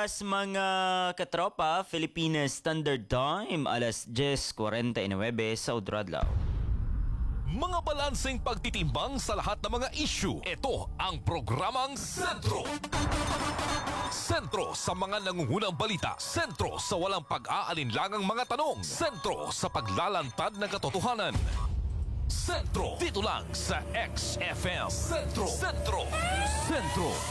oras mga katropa, Philippines Standard Time, alas 10:49 sa Udradlaw. Mga balanseng pagtitimbang sa lahat ng mga issue. Ito ang programang Sentro. Sentro sa mga nangungunang balita. Sentro sa walang pag-aalinlangang mga tanong. Sentro sa paglalantad ng katotohanan. Sentro. Dito lang sa XFM. Sentro. Sentro. Sentro.